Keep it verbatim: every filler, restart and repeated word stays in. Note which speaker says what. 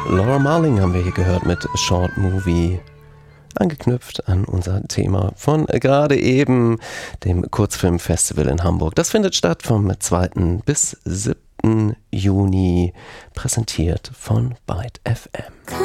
Speaker 1: Laura Marling haben wir hier gehört mit Short Movie. Angeknüpft an unser Thema von gerade eben, dem Kurzfilmfestival in Hamburg. Das findet statt vom zweiten bis siebten Juni, präsentiert von Byte F M.